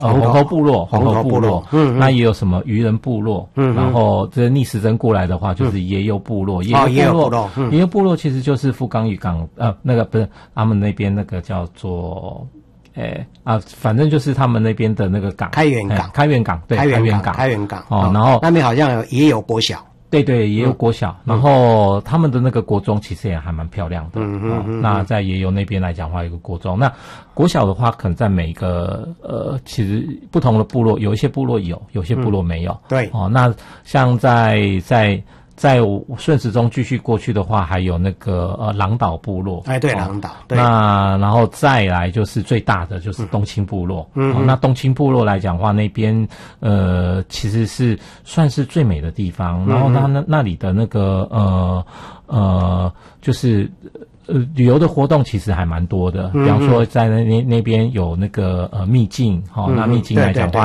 红头部落，那也有什么渔人部落，然后这逆时针过来的话就是野游部落，野游部落其实就是富冈渔港，那个不是他们那边那个叫做。反正就是他们那边的那个港，开元港，对，开元港哦，然后那边好像也有国小， 对，也有国小，然后他们的那个国中其实也还蛮漂亮的，那在野游那边来讲的话，有个国中，那国小的话，可能在每一个其实不同的部落，有一些部落有些部落没有， 对， 那像在顺时钟继续过去的话，还有那个狼岛部落， 对，狼岛，对， 那然后再来就是最大的就是东清部落，那东清部落来讲的话，那边其实是算是最美的地方，然后那里的那个就是旅游的活动其实还蛮多的，比方说在那边有那个秘境，那秘境来讲的话，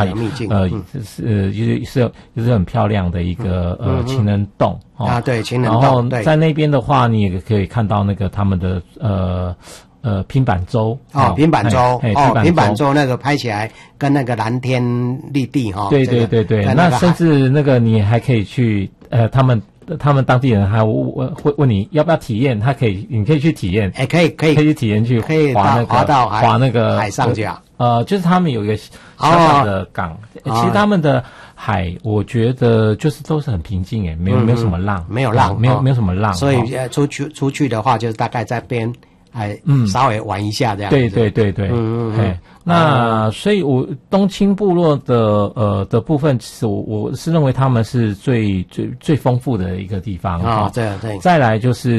是很漂亮的一个情人洞对，情人洞， 然后在那边的话，你也可以看到那个他们的平板舟平板舟那个拍起来跟那个蓝天绿地对，那甚至那个你还可以去他们当地人还会问你要不要体验，你可以去体验， 可以去体验去滑那个海上去就是他们有一个小小的港，其实他们的海我觉得就是都是很平静没有什么浪，没有什么浪， 所以出去的话就是大概在边稍微玩一下这样子。 对，那所以我东清部落的部分，其实我是认为他们是最丰富的一个地方对。 再来就是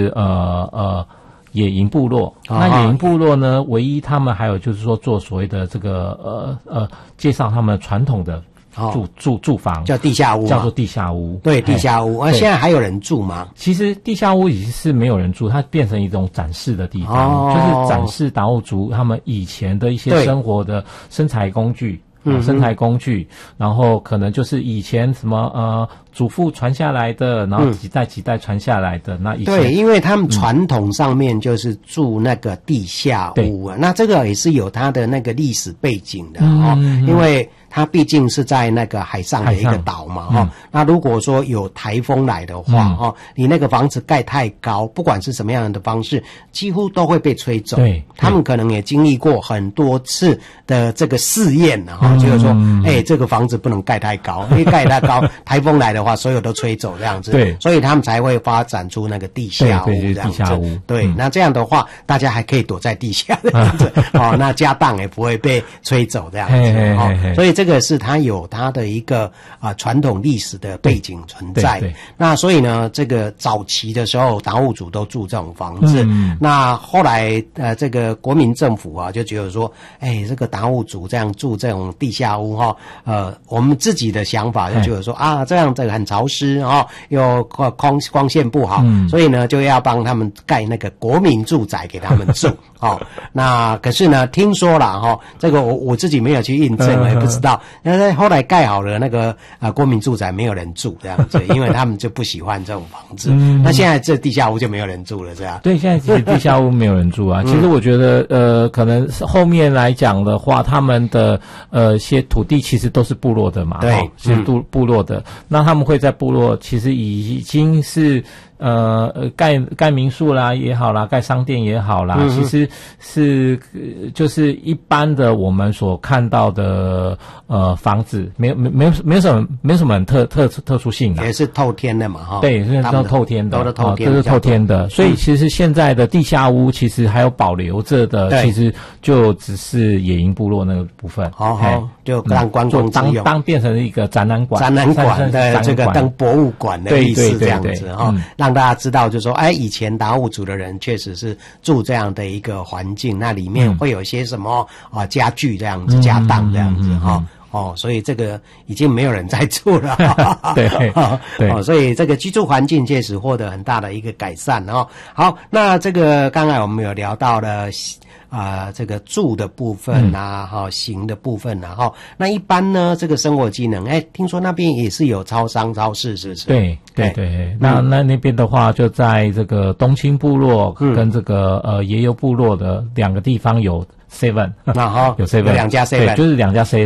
野营部落，那野营部落呢，唯一他们还有就是说做所谓的这个介绍他们传统的住房叫地下屋， 叫做地下屋。 对，地下屋。现在还有人住吗？ 其实地下屋已经是没有人住，它变成一种展示的地方，就是展示达悟族他们以前的一些生活的生财工具。然后可能就是以前什么祖父传下来的，然后几代传下来的。那以前对，因为他们传统上面就是住那个地下屋那这个也是有它的那个历史背景的因为它毕竟是在那个海上的一个岛嘛那如果说有台风来的话你那个房子盖太高，不管是什么样的方式，几乎都会被吹走。对，他们可能也经历过很多次的这个试验就是说这个房子不能盖太高，因为盖太高台风来的话所有都吹走这样子。对，所以他们才会发展出那个地下屋这样子。对，那这样的话大家还可以躲在地下这样子那家当也不会被吹走这样子所以这个是它有它的一个传统历史的背景存在。那所以呢，这个早期的时候达悟族都住这种房子那后来这个国民政府就觉得说这个达悟族这样住这种地下屋我们自己的想法就觉得说这样这个很潮湿又光线不好所以呢就要帮他们盖那个国民住宅给他们住那可是呢听说啦这个我自己没有去印证我也不知道后来盖好了那个国民住宅没有人住这样子因为他们就不喜欢这种房子那现在这地下屋就没有人住了这样。 对，现在其实地下屋没有人住其实我觉得可能后面来讲的话，他们的一些土地其实都是部落的嘛，对，是部落的那他们会在部落其实已经是盖民宿啦也好啦，盖商店也好啦其实是就是一般的我们所看到的房子没有什么很特殊性的， 也是透天的嘛对，是都透天的， 都是透天的所以其实现在的地下屋其实还有保留着的其实就只是野营部落那个部分就让观光之用当变成一个展览馆的这个当博物馆的意思这样子让大家知道就是说以前达悟族的人确实是住这样的一个环境，那里面会有些什么家具这样子家当这样子所以这个已经没有人在住了对所以这个居住环境确实获得很大的一个改善好，那这个刚才我们有聊到了这个住的部分行的部分那一般呢这个生活机能听说那边也是有超商超市是不是？ 对，那边的话就在这个东清部落跟这个野游部落的两个地方有 7， 然后有 7， 有2家 7， 对，就是2家 7。